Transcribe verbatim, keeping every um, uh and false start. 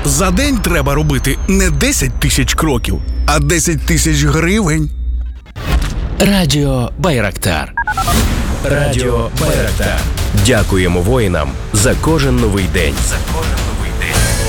За день треба робити не десять тисяч кроків, а десять тисяч гривень. Радіо Байрактар. Радіо Байрактар. Дякуємо воїнам за кожен новий день. За кожен